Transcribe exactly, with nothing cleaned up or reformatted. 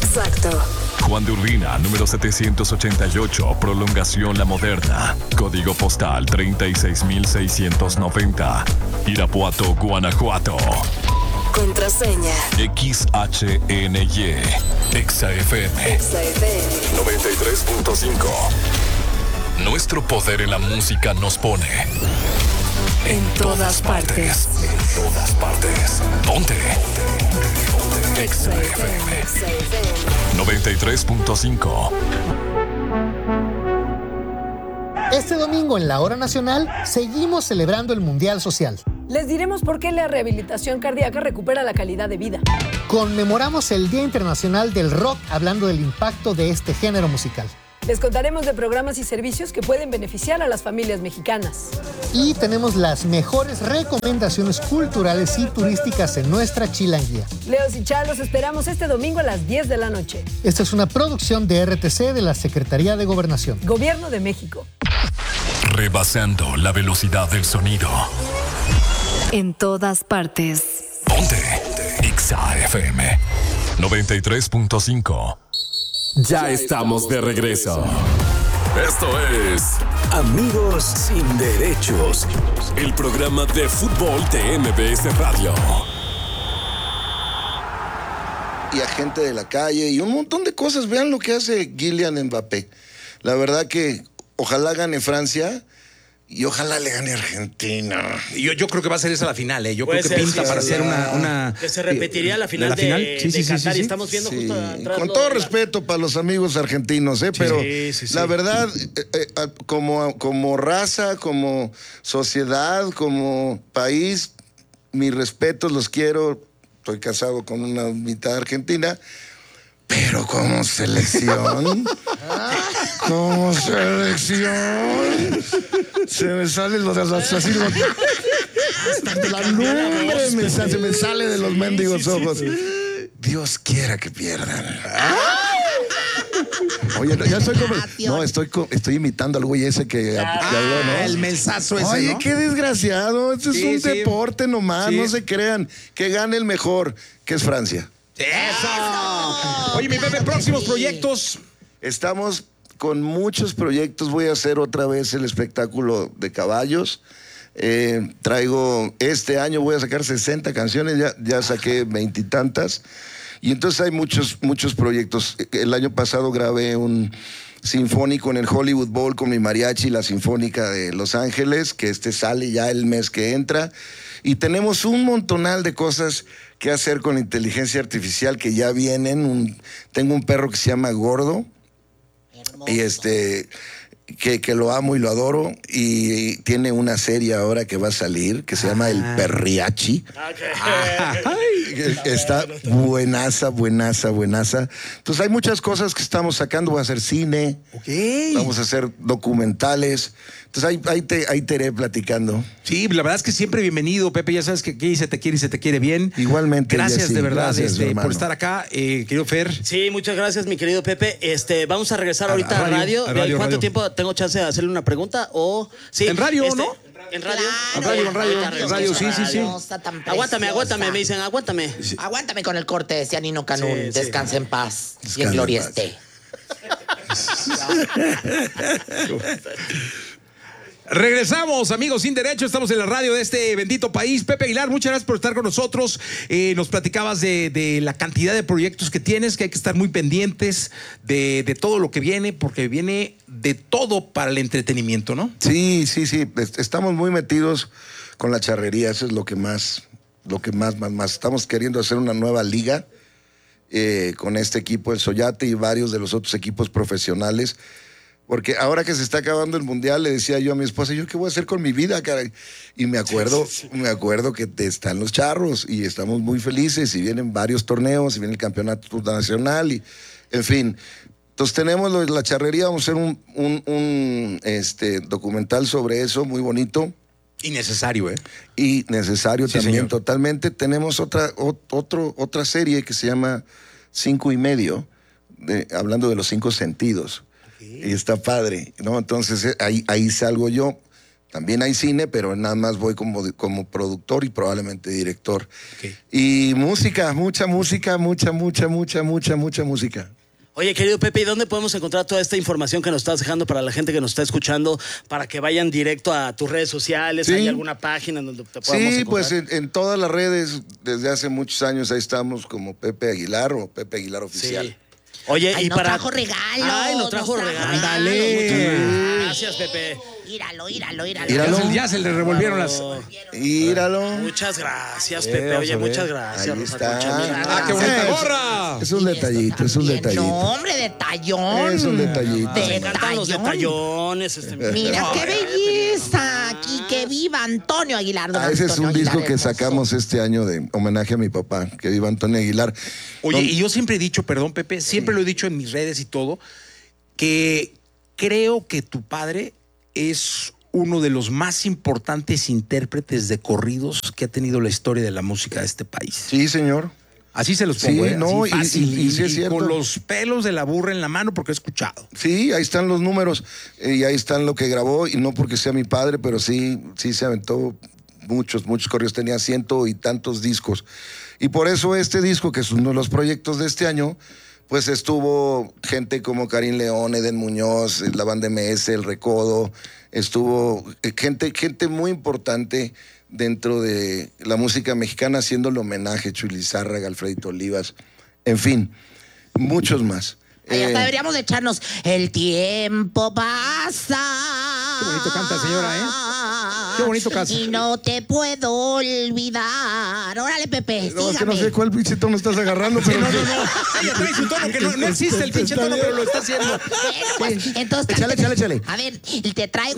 Exacto. Juan de Urbina, número setecientos ochenta y ocho, Prolongación La Moderna. Código postal treinta y seis mil seiscientos noventa. Irapuato, Guanajuato. Contraseña. X H N Y. Exa F M. Exa F M. noventa y tres punto cinco. Nuestro poder en la música nos pone En, en todas, todas partes. partes. En todas partes. Ponte. Exa F M. noventa y tres punto cinco. Este domingo en la Hora Nacional seguimos celebrando el Mundial Social. Les diremos por qué la rehabilitación cardíaca recupera la calidad de vida. Conmemoramos el Día Internacional del Rock hablando del impacto de este género musical. Les contaremos de programas y servicios que pueden beneficiar a las familias mexicanas. Y tenemos las mejores recomendaciones culturales y turísticas en nuestra chilanguía. Leos y Chá, los esperamos este domingo a las diez de la noche. Esta es una producción de R T C de la Secretaría de Gobernación. Gobierno de México. Rebasando la velocidad del sonido. En todas partes. Ponte. Exa F M. noventa y tres punto cinco. Ya estamos de regreso. Esto es Amigos Sin Derechos, el programa de fútbol de M B S Radio. Y a gente de la calle y un montón de cosas. Vean lo que hace Kylian Mbappé. La verdad que ojalá gane Francia y ojalá le gane Argentina. Yo, yo creo que va a ser esa la final, ¿eh? Yo Puede creo que ser, pinta sí, para sí, ser sí. una, una... Que se repetiría la final la de, final? de, Sí, sí, de sí, Qatar. sí, sí. Y estamos viendo Sí, justo atrás. con lo todo de la- respeto para los amigos argentinos, ¿eh? Pero Sí, sí, sí. la verdad, eh, eh, como, como raza, como sociedad, como país, mis respetos, los quiero. Estoy casado con una mitad argentina. Pero como selección, como selección, se me sale lo de las así, lo- hasta la lumbre me, sa- se me sale de los mendigos ojos. Dios quiera que pierdan. Oye, no, ya estoy como, no, estoy, co- estoy imitando al güey ese que, que habló, ¿no? El mensazo ese, Oye, ¿no? qué desgraciado. Este Sí, es un sí. deporte nomás, Sí. no se crean. Que gane el mejor, que es Francia. ¡Eso! Oye, mi Pepe, próximos proyectos. Estamos con muchos proyectos. Voy a hacer otra vez el espectáculo de caballos. Eh, traigo, este año voy a sacar sesenta canciones, ya, ya saqué veintitantas. Y entonces hay muchos, muchos proyectos. El año pasado grabé un sinfónico en el Hollywood Bowl con mi mariachi, la Sinfónica de Los Ángeles, que este sale ya el mes que entra. Y tenemos un montonal de cosas que hacer con inteligencia artificial que ya vienen. Un, tengo un perro que se llama Gordo. Hermoso. Y este... Que, que lo amo y lo adoro, y tiene una serie ahora que va a salir que se llama ah. El Perriachi. Okay. Está buenaza, buenaza, buenaza. Entonces hay muchas cosas que estamos sacando. Voy a hacer cine, okay. Vamos a hacer documentales. Entonces ahí, ahí, te, ahí te iré platicando. Sí, la verdad es que siempre bienvenido, Pepe. Ya sabes que aquí se te quiere y se te quiere bien. Igualmente. Gracias Jessy, de verdad gracias, este, por estar acá, eh, querido Fer. Sí, muchas gracias, mi querido Pepe. Este, vamos a regresar a, ahorita a radio. A radio. A radio ¿Cuánto radio. tiempo tengo chance de hacerle una pregunta? O sí, en radio, este, ¿no? En radio. Claro, en radio, en radio, en radio, sí, sí, sí. Aguántame, aguántame, me dicen, aguántame. Sí. Aguántame con el corte, decía Nino Canún. Sí, Descansa sí. en paz Descansa y en gloria en esté. Regresamos, amigos sin derecho, estamos en la radio de este bendito país. Pepe Aguilar, muchas gracias por estar con nosotros. Eh, nos platicabas de, de la cantidad de proyectos que tienes, que hay que estar muy pendientes de, de todo lo que viene, porque viene de todo para el entretenimiento, ¿no? Sí, sí, sí, estamos muy metidos con la charrería, eso es lo que más, lo que más, más, más. Estamos queriendo hacer una nueva liga eh, con este equipo, el Soyate y varios de los otros equipos profesionales. Porque ahora que se está acabando el mundial, le decía yo a mi esposa, ¿yo qué voy a hacer con mi vida, caray? Y me acuerdo, sí, sí, sí. me acuerdo que están los charros y estamos muy felices y vienen varios torneos y viene el campeonato nacional y, en fin. Entonces tenemos lo, la charrería, vamos a hacer un, un, un este, documental sobre eso, muy bonito. Y necesario, ¿eh? Y necesario sí, también, señor. Totalmente. Tenemos otra, o, otro, otra serie que se llama Cinco y Medio, de, hablando de los cinco sentidos. Y está padre, ¿no? Entonces ahí, ahí salgo yo. También hay cine, pero nada más voy como, como productor y probablemente director. Okay. Y música, mucha música, mucha, mucha, mucha, mucha, mucha música. Oye, querido Pepe, ¿y dónde podemos encontrar toda esta información que nos estás dejando para la gente que nos está escuchando, para que vayan directo a tus redes sociales? Sí. ¿Hay alguna página en donde te podamos sí, encontrar? Sí, pues en, en todas las redes, desde hace muchos años, ahí estamos como Pepe Aguilar o Pepe Aguilar Oficial. Sí. Oye, Ay, y nos para... trajo regalo. Ay, nos trajo nos regalo. Ándale. Gracias, Pepe. Íralo, íralo, íralo. Ya se, ya se le revolvieron las... Íralo. Muchas gracias, Pepe. Oye, muchas gracias. Ahí Rosa está. Concha. ¡Ah, qué bonita gorra! Es un detallito, es un detallito. No, hombre, detallón. Es un detallito. Me encantan los detallones. Este, Mira, qué belleza. Aquí que viva Antonio Aguilar. Ah, ese es un Antonio disco Aguilar, que hermoso. sacamos este año de homenaje a mi papá, que viva Antonio Aguilar. Oye, Don... y yo siempre he dicho, perdón, Pepe, siempre sí. lo he dicho en mis redes y todo, que creo que tu padre es uno de los más importantes intérpretes de corridos que ha tenido la historia de la música de este país. Sí, señor. Así se los pongo, sí, ¿eh? no, Así fácil, y, y, y, sí es y cierto. con los pelos de la burra en la mano porque he escuchado. Sí, ahí están los números eh, y ahí están lo que grabó, y no porque sea mi padre, pero sí, sí se aventó muchos, muchos corridos, tenía ciento y tantos discos. Y por eso este disco, que es uno de los proyectos de este año, pues estuvo gente como Karim León, Eden Muñoz, la banda M S, El Recodo, estuvo gente, gente muy importante dentro de la música mexicana haciéndole homenaje, Chuy Lizárraga, Alfredito Olivas, en fin, muchos más. Ahí hasta Eh, deberíamos de echarnos El tiempo pasa. Qué bonito canta, señora, ¿eh? Qué bonito canta. Y no te puedo olvidar. Órale, Pepe, No, es que no sígame. sé cuál pinche tono estás agarrando, pero... No, no, no. Ella trae su tono, que no, no existe el pinche tono, pero lo está haciendo. Bueno, pues, entonces, Échale, échale, échale. A ver, te traigo